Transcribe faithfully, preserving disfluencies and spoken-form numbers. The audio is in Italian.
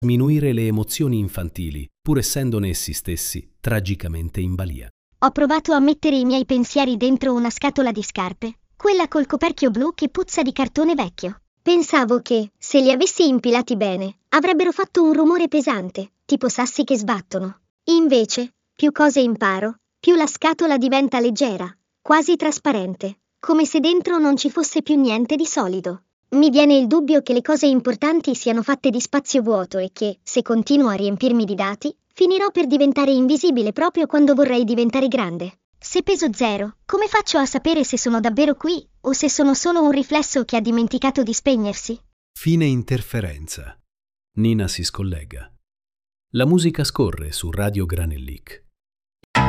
Sminuire le emozioni infantili, pur essendone essi stessi tragicamente in balia. Ho provato a mettere i miei pensieri dentro una scatola di scarpe, quella col coperchio blu che puzza di cartone vecchio. Pensavo che, se li avessi impilati bene, avrebbero fatto un rumore pesante, tipo sassi che sbattono. Invece, più cose imparo, più la scatola diventa leggera, quasi trasparente, come se dentro non ci fosse più niente di solido. Mi viene il dubbio che le cose importanti siano fatte di spazio vuoto e che, se continuo a riempirmi di dati, finirò per diventare invisibile proprio quando vorrei diventare grande. Se peso zero, come faccio a sapere se sono davvero qui o se sono solo un riflesso che ha dimenticato di spegnersi? Fine interferenza. Nina si scollega. La musica scorre su Radio Granellic.